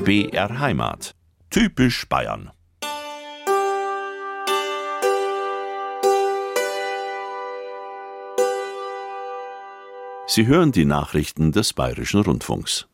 BR Heimat. Typisch Bayern. Sie hören die Nachrichten des Bayerischen Rundfunks.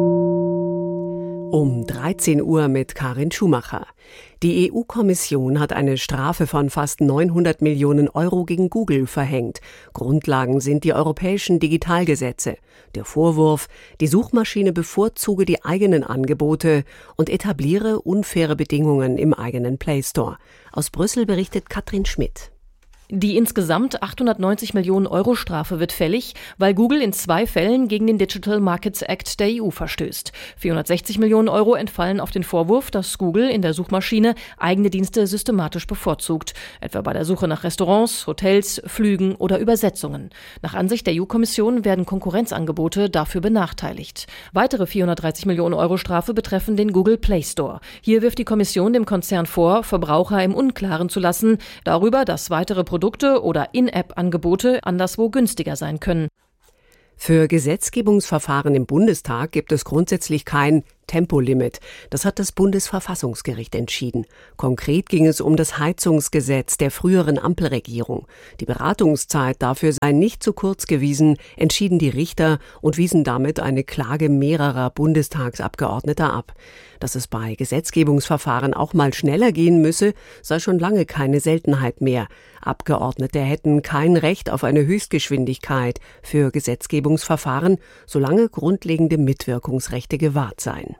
Um 13 Uhr mit Karin Schumacher. Die EU-Kommission hat eine Strafe von fast 900 Millionen Euro gegen Google verhängt. Grundlagen sind die europäischen Digitalgesetze. Der Vorwurf, die Suchmaschine bevorzuge die eigenen Angebote und etabliere unfaire Bedingungen im eigenen Play Store. Aus Brüssel berichtet Katrin Schmidt. Die insgesamt 890 Millionen Euro Strafe wird fällig, weil Google in 2 Fällen gegen den Digital Markets Act der EU verstößt. 460 Millionen Euro entfallen auf den Vorwurf, dass Google in der Suchmaschine eigene Dienste systematisch bevorzugt, etwa bei der Suche nach Restaurants, Hotels, Flügen oder Übersetzungen. Nach Ansicht der EU-Kommission werden Konkurrenzangebote dafür benachteiligt. Weitere 430 Millionen Euro Strafe betreffen den Google Play Store. Hier wirft die Kommission dem Konzern vor, Verbraucher im Unklaren zu lassen darüber, dass weitere Produkte oder In-App-Angebote anderswo günstiger sein können. Für Gesetzgebungsverfahren im Bundestag gibt es grundsätzlich kein Tempolimit. Das hat das Bundesverfassungsgericht entschieden. Konkret ging es um das Heizungsgesetz der früheren Ampelregierung. Die Beratungszeit dafür sei nicht zu kurz gewesen, entschieden die Richter und wiesen damit eine Klage mehrerer Bundestagsabgeordneter ab. Dass es bei Gesetzgebungsverfahren auch mal schneller gehen müsse, sei schon lange keine Seltenheit mehr. Abgeordnete hätten kein Recht auf eine Höchstgeschwindigkeit für Gesetzgebungsverfahren, solange grundlegende Mitwirkungsrechte gewahrt seien.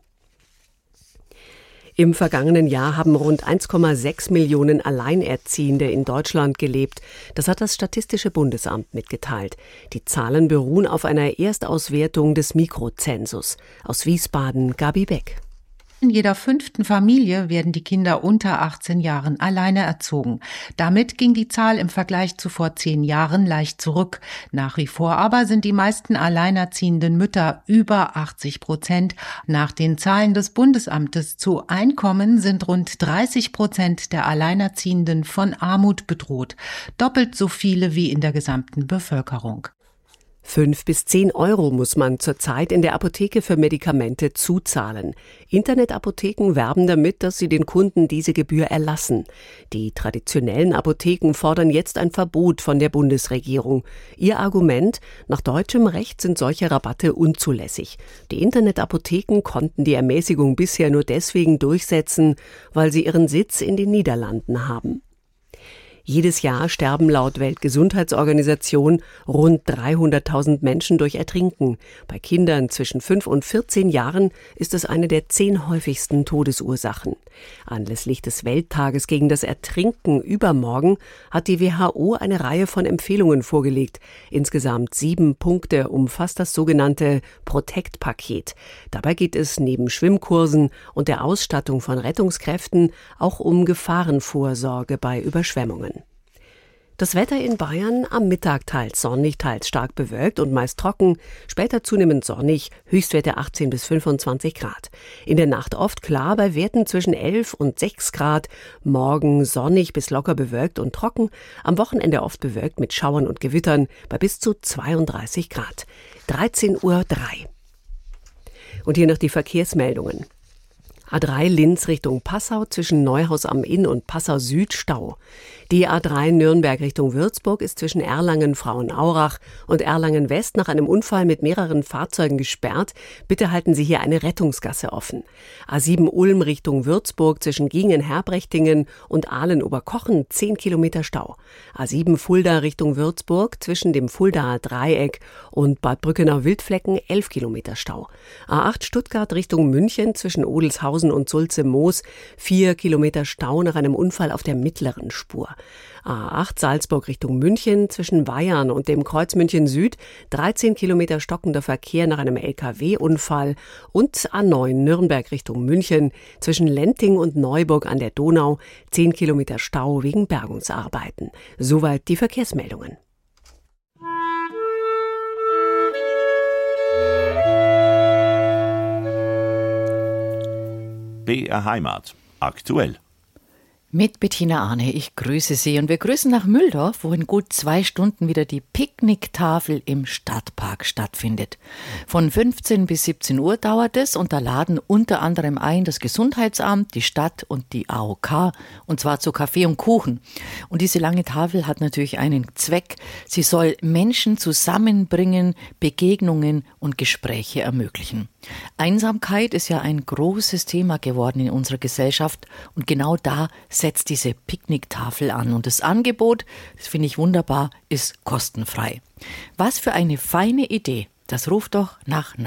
Im vergangenen Jahr haben rund 1,6 Millionen Alleinerziehende in Deutschland gelebt. Das hat das Statistische Bundesamt mitgeteilt. Die Zahlen beruhen auf einer Erstauswertung des Mikrozensus. Aus Wiesbaden, Gabi Beck. In jeder 5. Familie werden die Kinder unter 18 Jahren alleine erzogen. Damit ging die Zahl im Vergleich zu vor 10 Jahren leicht zurück. Nach wie vor aber sind die meisten alleinerziehenden Mütter über 80%. Nach den Zahlen des Bundesamtes zu Einkommen sind rund 30% der Alleinerziehenden von Armut bedroht. Doppelt so viele wie in der gesamten Bevölkerung. 5 bis 10 Euro muss man zurzeit in der Apotheke für Medikamente zuzahlen. Internetapotheken werben damit, dass sie den Kunden diese Gebühr erlassen. Die traditionellen Apotheken fordern jetzt ein Verbot von der Bundesregierung. Ihr Argument: Nach deutschem Recht sind solche Rabatte unzulässig. Die Internetapotheken konnten die Ermäßigung bisher nur deswegen durchsetzen, weil sie ihren Sitz in den Niederlanden haben. Jedes Jahr sterben laut Weltgesundheitsorganisation rund 300.000 Menschen durch Ertrinken. Bei Kindern zwischen 5 und 14 Jahren ist es eine der 10 häufigsten Todesursachen. Anlässlich des Welttages gegen das Ertrinken übermorgen hat die WHO eine Reihe von Empfehlungen vorgelegt. Insgesamt 7 Punkte umfasst das sogenannte Protect-Paket. Dabei geht es neben Schwimmkursen und der Ausstattung von Rettungskräften auch um Gefahrenvorsorge bei Überschwemmungen. Das Wetter in Bayern: am Mittag teils sonnig, teils stark bewölkt und meist trocken, später zunehmend sonnig, Höchstwerte 18 bis 25 Grad. In der Nacht oft klar bei Werten zwischen 11 und 6 Grad, morgen sonnig bis locker bewölkt und trocken, am Wochenende oft bewölkt mit Schauern und Gewittern bei bis zu 32 Grad. 13:03 Uhr. Und hier noch die Verkehrsmeldungen. A3 Linz Richtung Passau zwischen Neuhaus am Inn und Passau Süd Stau. Die A3 Nürnberg Richtung Würzburg ist zwischen Erlangen-Frauenaurach und Erlangen-West nach einem Unfall mit mehreren Fahrzeugen gesperrt. Bitte halten Sie hier eine Rettungsgasse offen. A7 Ulm Richtung Würzburg zwischen Gingen-Herbrechtingen und Ahlen-Oberkochen 10 Kilometer Stau. A7 Fulda Richtung Würzburg zwischen dem Fuldaer Dreieck und Bad Brückenau-Wildflecken 11 Kilometer Stau. A8 Stuttgart Richtung München zwischen Odelshausen und Sulze-Moos 4 Kilometer Stau nach einem Unfall auf der mittleren Spur. A8 Salzburg Richtung München zwischen Weyarn und dem Kreuz München Süd 13 Kilometer stockender Verkehr nach einem LKW-Unfall und A9 Nürnberg Richtung München zwischen Lenting und Neuburg an der Donau 10 Kilometer Stau wegen Bergungsarbeiten. Soweit die Verkehrsmeldungen. BR Heimat. Aktuell. Mit Bettina Arne, ich grüße Sie und wir grüßen nach Mühldorf, wo in gut 2 Stunden wieder die Picknicktafel im Stadtpark stattfindet. Von 15 bis 17 Uhr dauert es und da laden unter anderem ein das Gesundheitsamt, die Stadt und die AOK und zwar zu Kaffee und Kuchen. Und diese lange Tafel hat natürlich einen Zweck. Sie soll Menschen zusammenbringen, Begegnungen und Gespräche ermöglichen. Einsamkeit ist ja ein großes Thema geworden in unserer Gesellschaft und genau da setzt diese Picknicktafel an. Und das Angebot, das finde ich wunderbar, ist kostenfrei. Was für eine feine Idee. Das ruft doch nach